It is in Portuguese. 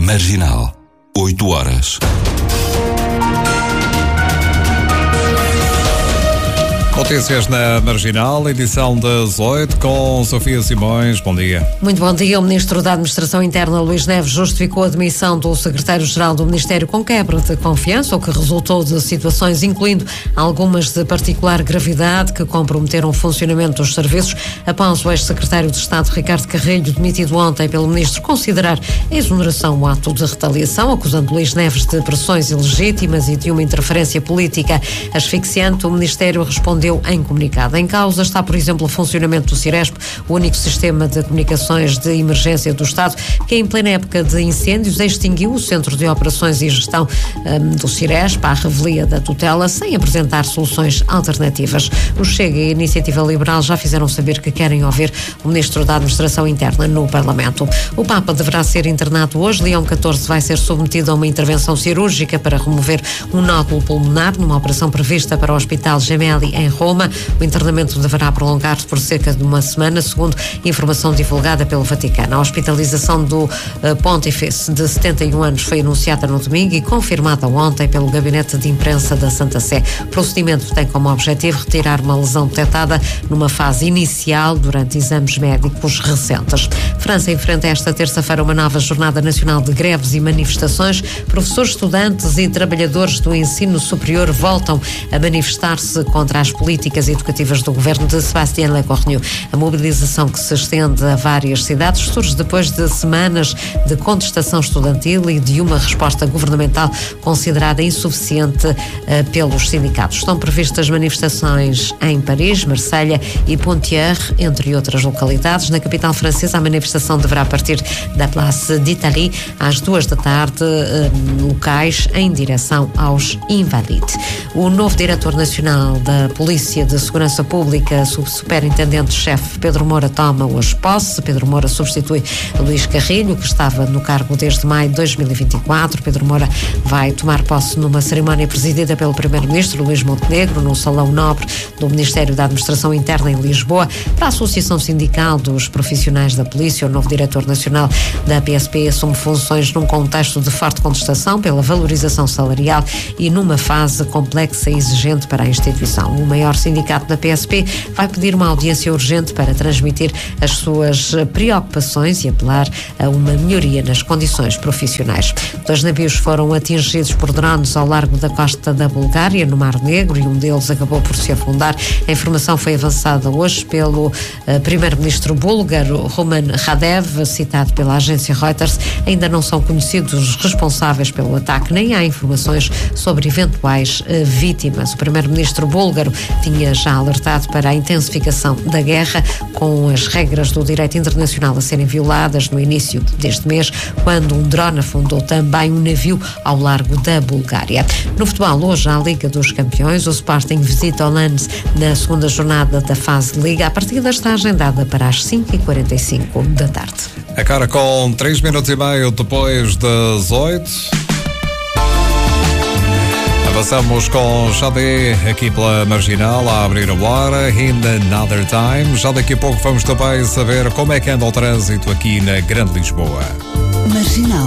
Marginal, 8 horas. Notícias na Marginal, edição das 8, com Sofia Simões. Bom dia. Muito bom dia. O Ministro da Administração Interna, Luís Neves, justificou a demissão do Secretário-Geral do Ministério com quebra de confiança, o que resultou de situações, incluindo algumas de particular gravidade, que comprometeram o funcionamento dos serviços, após o ex-secretário de Estado, Ricardo Carrilho, demitido ontem pelo Ministro, considerar a exoneração um ato de retaliação, acusando Luís Neves de pressões ilegítimas e de uma interferência política asfixiante. O Ministério respondeu em comunicado. Em causa está, por exemplo, o funcionamento do Ciresp, o único sistema de comunicações de emergência do Estado, que em plena época de incêndios extinguiu o Centro de Operações e Gestão do Ciresp à revelia da tutela, sem apresentar soluções alternativas. O Chega e a Iniciativa Liberal já fizeram saber que querem ouvir o Ministro da Administração Interna no Parlamento. O Papa deverá ser internado hoje. Leão XIV vai ser submetido a uma intervenção cirúrgica para remover um nódulo pulmonar, numa operação prevista para o Hospital Gemelli em Roma. O internamento deverá prolongar-se por cerca de uma semana, segundo informação divulgada pelo Vaticano. A hospitalização do Pontífice, de 71 anos, foi anunciada no domingo e confirmada ontem pelo Gabinete de Imprensa da Santa Sé. O procedimento tem como objetivo retirar uma lesão detectada numa fase inicial durante exames médicos recentes. França enfrenta esta terça-feira uma nova jornada nacional de greves e manifestações. Professores, estudantes e trabalhadores do ensino superior voltam a manifestar-se contra as políticas educativas do governo de Sébastien Lecornu. A mobilização, que se estende a várias cidades, surge depois de semanas de contestação estudantil e de uma resposta governamental considerada insuficiente pelos sindicatos. Estão previstas manifestações em Paris, Marselha e Poitiers, entre outras localidades. Na capital francesa, a manifestação deverá partir da Place d'Italie às 2 da tarde, locais em direção aos Invalides. O novo diretor nacional da Polícia de Segurança Pública, superintendente-chefe Pedro Moura, toma hoje posse. Pedro Moura substitui Luís Carrilho, que estava no cargo desde maio de 2024. Pedro Moura vai tomar posse numa cerimónia presidida pelo primeiro-ministro Luís Montenegro, no Salão Nobre do Ministério da Administração Interna em Lisboa. Para a Associação Sindical dos Profissionais da Polícia, o novo diretor nacional da PSP assume funções num contexto de forte contestação pela valorização salarial e numa fase complexa e exigente para a instituição. O maior sindicato da PSP vai pedir uma audiência urgente para transmitir as suas preocupações e apelar a uma melhoria nas condições profissionais. 2 navios foram atingidos por drones ao largo da costa da Bulgária, no Mar Negro, e um deles acabou por se afundar. A informação foi avançada hoje pelo primeiro-ministro búlgaro Rumen Radev, citado pela agência Reuters. Ainda não são conhecidos os responsáveis pelo ataque, nem há informações sobre eventuais vítimas. O primeiro-ministro búlgaro tinha já alertado para a intensificação da guerra, com as regras do direito internacional a serem violadas no início deste mês, quando um drone afundou também um navio ao largo da Bulgária. No futebol, hoje, à Liga dos Campeões, o Sporting visita o Lens na segunda jornada da fase de Liga. A partida está agendada para as 5h45 da tarde. A cara com 3 minutos e meio depois das 8. Avançamos com Xadé aqui pela Marginal a abrir a hora, in another time. Já daqui a pouco vamos também saber como é que anda o trânsito aqui na Grande Lisboa. Marginal.